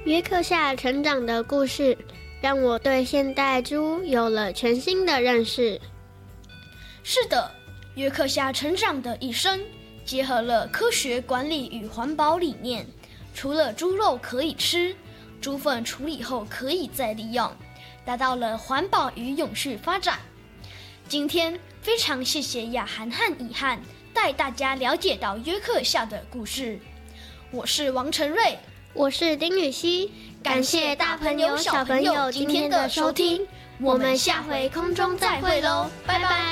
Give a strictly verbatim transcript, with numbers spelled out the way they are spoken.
约克夏成长的故事，让我对现代猪有了全新的认识。 是的，约克夏成长的一生，结合了科学管理与环保理念。除了猪肉可以吃，猪粪处理后可以再利用，达到了环保与永续发展。今天非常谢谢雅涵和以翰带大家了解到约克夏的故事。我是王晨瑞， 我是丁雨熙，感谢大朋友小朋友今天的收听，我们下回空中再会喽，拜拜。